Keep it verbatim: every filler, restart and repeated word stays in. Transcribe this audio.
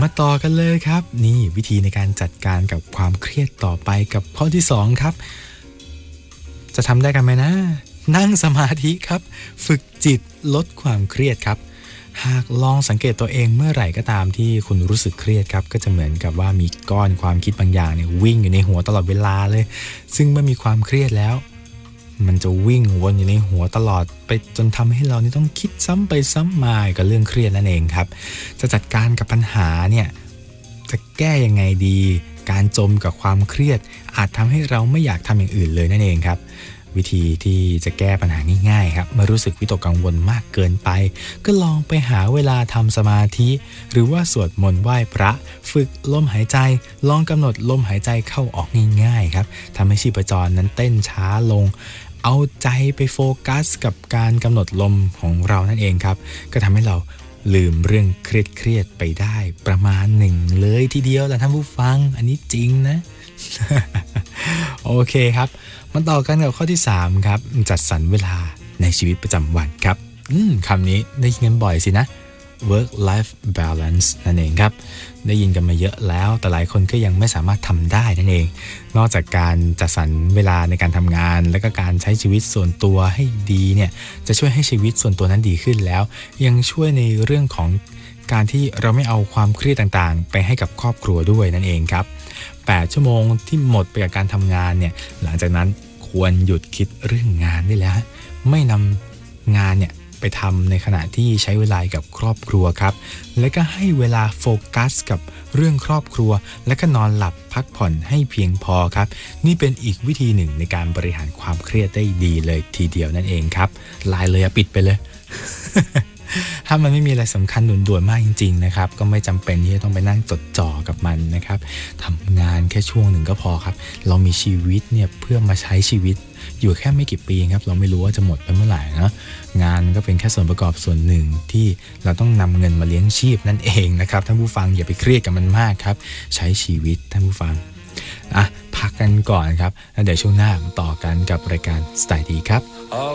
มาต่อกันเลยครับนี่วิธีในการจัดการกับความเครียดต่อไปกับข้อที่สองครับจะทำได้กันไหมนะนั่งสมาธิครับฝึกจิตลดความเครียดครับหากลองสังเกตตัวเองเมื่อไหร่ก็ตามที่คุณรู้สึกเครียดครับก็จะเหมือนกับว่ามีก้อนความคิดบางอย่างเนี่ยวิ่งอยู่ในหัวตลอดเวลาเลยซึ่งเมื่อมีความเครียดแล้วมันจะวิ่งวนอยู่ในหัวตลอดไปจนทำให้เรานี่ต้องคิดซ้ำไปซ้ำมากับเรื่องเครียดนั่นเองครับจะจัดการกับปัญหาเนี่ยจะแก้ยังไงดีการจมกับความเครียดอาจทำให้เราไม่อยากทำอย่างอื่นเลยนั่นเองครับวิธีที่จะแก้ปัญหาง่ายๆครับเมื่อรู้สึกวิตกกังวลมากเกินไปก็ลองไปหาเวลาทำสมาธิหรือว่าสวดมนต์ไหว้พระฝึกลมหายใจลองกำหนดลมหายใจเข้าออกง่ายๆครับทำให้ชีพจรนั้นเต้นช้าลงเอาใจไปโฟกัสกับการกำหนดลมของเรานั่นเองครับก็ทำให้เราลืมเรื่องเครียดๆไปได้ประมาณหนึ่งเลยทีเดียวแหละท่านผู้ฟังอันนี้จริงนะ โอเคครับมาต่อกันกับข้อที่สามครับจัดสรรเวลาในชีวิตประจำวันครับอืมคำนี้ได้ยินกันบ่อยสินะ work life balance นั่นเองครับได้ยินกันมาเยอะแล้วแต่หลายคนก็ยังไม่สามารถทำได้นั่นเองนอกจากการจัดสรรเวลาในการทำงานและก็การใช้ชีวิตส่วนตัวให้ดีเนี่ยจะช่วยให้ชีวิตส่วนตัวนั้นดีขึ้นแล้วยังช่วยในเรื่องของการที่เราไม่เอาความเครียดต่างๆไปให้กับครอบครัวด้วยนั่นเองครับแปดชั่วโมงที่หมดไปกับการทำงานเนี่ยหลังจากนั้นควรหยุดคิดเรื่องงานได้แล้วไม่นำงานเนี่ยไปทำในขณะที่ใช้เวลากับครอบครัวครับและก็ให้เวลาโฟกัสกับเรื่องครอบครัวและก็นอนหลับพักผ่อนให้เพียงพอครับนี่เป็นอีกวิธีหนึ่งในการบริหารความเครียดได้ดีเลยทีเดียวนั่นเองครับไลน์เลยปิดไปเลย ถ้ามันไม่มีอะไรสำคัญด่วนๆมากจริงๆนะครับก็ไม่จำเป็นที่จะต้องไปนั่งจดจ่อกับมันนะครับทำงานแค่ช่วงหนึ่งก็พอครับเรามีชีวิตเนี่ยเพื่อมาใช้ชีวิตอยู่แค่ไม่กี่ปีครับเราไม่รู้ว่าจะหมดไปเมื่อไหร่นะงานก็เป็นแค่ส่วนประกอบส่วนหนึ่งที่เราต้องนำเงินมาเลี้ยงชีพนั่นเองนะครับท่านผู้ฟังอย่าไปเครียดกับมันมากครับใช้ชีวิตท่านผู้ฟังอ่ะพักกันก่อนครับแล้วเดี๋ยวช่วงหน้ามาต่อกันกับรายการสไตล์ดีครับ